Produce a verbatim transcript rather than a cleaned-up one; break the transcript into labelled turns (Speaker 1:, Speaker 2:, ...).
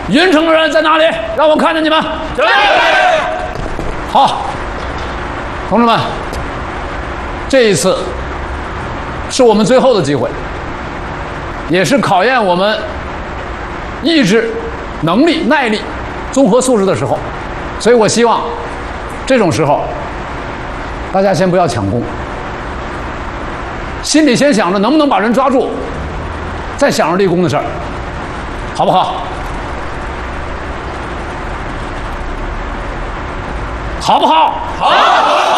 Speaker 1: 云城的人在哪里？让我看见你们。好，同志们，这一次是我们最后的机会，也是考验我们意志、能力、耐力、综合素质的时候。所以我希望这种时候，大家先不要抢功，心里先想着能不能把人抓住，再想着立功的事儿，好不好？好不好？好。